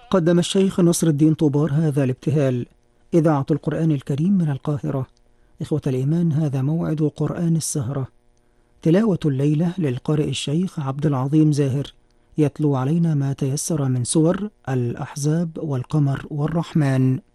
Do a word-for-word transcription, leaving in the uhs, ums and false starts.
قدم الشيخ نصر الدين طوبار هذا الابتهال. إذاعة القرآن الكريم من القاهرة. إخوة الإيمان، هذا موعد قرآن السهرة. تلاوة الليلة للقارئ الشيخ عبد العظيم زاهر، يتلو علينا ما تيسر من سور الأحزاب والقمر والرحمن.